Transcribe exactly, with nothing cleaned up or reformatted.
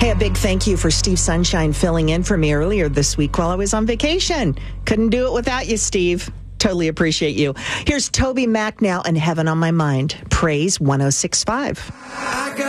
Hey, a big thank you for Steve Sunshine filling in for me earlier this week while I was on vacation. Couldn't do it without you, Steve. Totally appreciate you. Here's Toby Mac now and Heaven on My Mind. Praise one oh six point five.